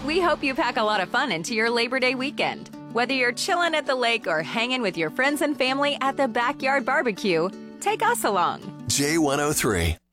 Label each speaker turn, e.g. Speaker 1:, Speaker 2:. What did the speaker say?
Speaker 1: We hope you pack a lot of fun into your Labor Day weekend. Whether you're chilling at the lake or hanging with your friends and family at the backyard barbecue, take us along.
Speaker 2: J103.